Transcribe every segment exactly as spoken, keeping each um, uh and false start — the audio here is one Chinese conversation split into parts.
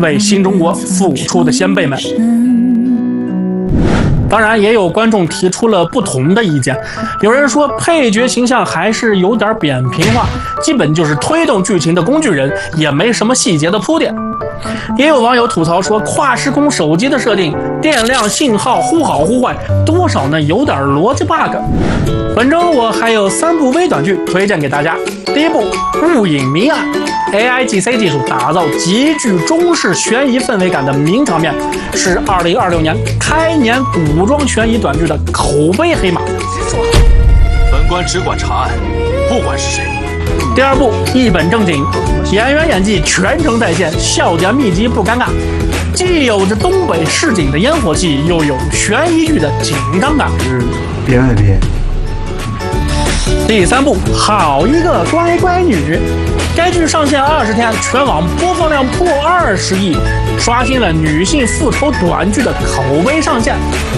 为新中国付出的先辈们。当然，也有观众提出了不同的意见。有人说配角形象还是有点扁平化，基本就是推动剧情的工具人，也没什么细节的铺垫。也有网友吐槽说，跨时空手机的设定，电量信号忽好忽坏，多少呢有点逻辑 bug。本周我还有三部微短剧推荐给大家。第一部《雾隐谜案》，A I G C 技术打造极具中式悬疑氛围感的名场面，是二零二六年开年古装悬疑短剧的口碑黑马。 本官只管查案，不管是谁。 第二部一本正经，演员演技全程在线，笑点密集不尴尬，既有着东北市井的烟火气，又有悬疑剧的紧张感。 嗯，别别别。 第三部好一个乖乖女，该剧上线二十天，全网播放量破二十亿，刷新了女性复仇短剧的口碑上限。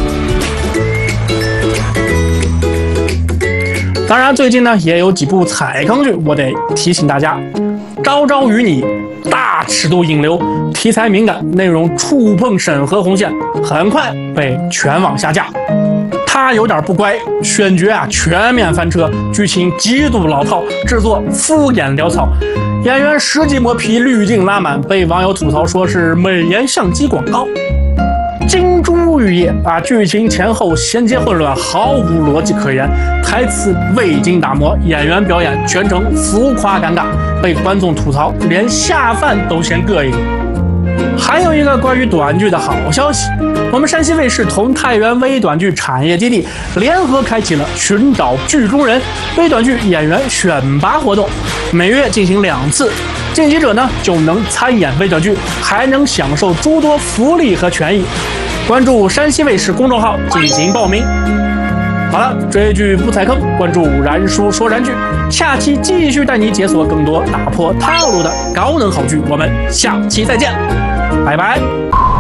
当然，最近呢也有几部彩坑剧，我得提醒大家：朝朝与你，大尺度引流，题材敏感，内容触碰审核红线，很快被全网下架。他有点不乖，选角啊全面翻车，剧情极度老套，制作敷衍潦草，演员十级磨皮，滤镜拉满，被网友吐槽说是美颜相机广告。金珠玉叶啊，剧情前后衔接混乱，毫无逻辑可言，台词未经打磨，演员表演全程浮夸尴尬，被观众吐槽连下饭都嫌膈应。还有一个关于短剧的好消息，我们山西卫视同太原微短剧产业基地联合开启了寻找剧中人微短剧演员选拔活动，每月进行两次，晋级者呢就能参演微短剧，还能享受诸多福利和权益。关注山西卫视公众号进行报名。好了，追剧不踩坑，关注燃叔说燃剧，下期继续带你解锁更多打破套路的高能好剧，我们下期再见，拜拜。